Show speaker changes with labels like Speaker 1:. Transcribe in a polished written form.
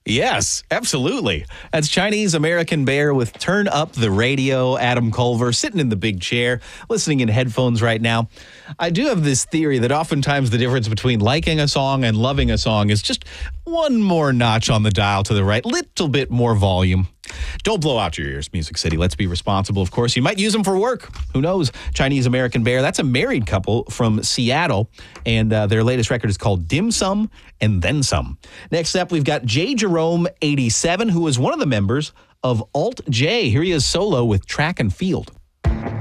Speaker 1: Yes, absolutely. That's Chinese American Bear with Turn Up the Radio. Adam Culver sitting in the big chair, listening in headphones right now. I do have this theory that oftentimes the difference between liking a song and loving a song is just one more notch on the dial to the right, little bit more volume. Don't blow out your ears, Music City. Let's be responsible, of course. You might use them for work. Who knows? Chinese American Bear, that's a married couple from Seattle, and their latest record is called Dim Sum and Then Some. Next up, we've got J. Jerome 87, who is one of the members of Alt J. Here he is solo with Track and Field.